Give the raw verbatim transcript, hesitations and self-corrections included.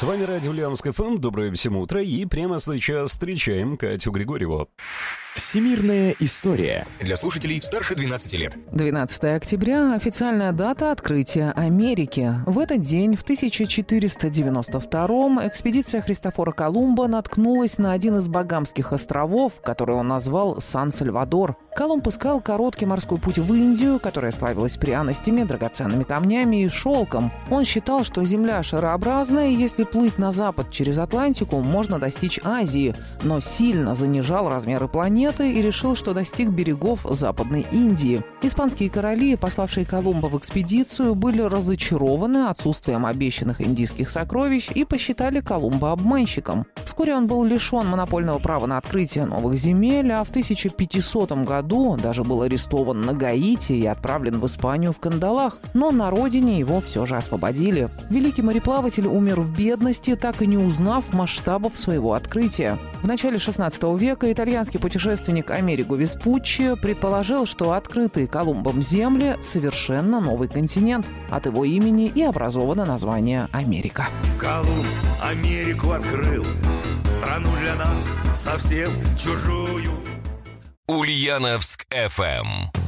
С вами радио Ульяновск эф эм. Доброе всем утро. И прямо сейчас встречаем Катю Григорьеву. Всемирная история. Для слушателей старше двенадцати лет. двенадцатое октября – официальная дата открытия Америки. В этот день, в тысяча четыреста девяносто втором, экспедиция Христофора Колумба наткнулась на один из Багамских островов, который он назвал Сан-Сальвадор. Колумб искал короткий морской путь в Индию, которая славилась пряностями, драгоценными камнями и шелком. Он считал, что Земля шарообразная, и если плыть на запад через Атлантику, можно достичь Азии, но сильно занижал размеры планеты и решил, что достиг берегов Западной Индии. Испанские короли, пославшие Колумба в экспедицию, были разочарованы отсутствием обещанных индийских сокровищ и посчитали Колумба обманщиком. Вскоре он был лишен монопольного права на открытие новых земель, а в тысяча пятисотом году даже был арестован на Гаити и отправлен в Испанию в кандалах, но на родине его все же освободили. Великий мореплаватель умер в бедности, так и не узнав масштабов своего открытия. В начале шестнадцатого века итальянский путешественник Америго Веспуччи предположил, что открытые Колумбом земли – совершенно новый континент. От его имени и образовано название Америка. Колумб Америку открыл, страну для нас совсем чужую. Ульяновск эф эм.